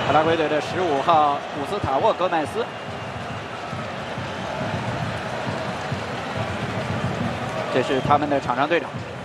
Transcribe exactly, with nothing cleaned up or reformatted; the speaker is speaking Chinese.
帕拉圭队的十五号古斯塔沃·戈麦斯。这是他们的场上队长。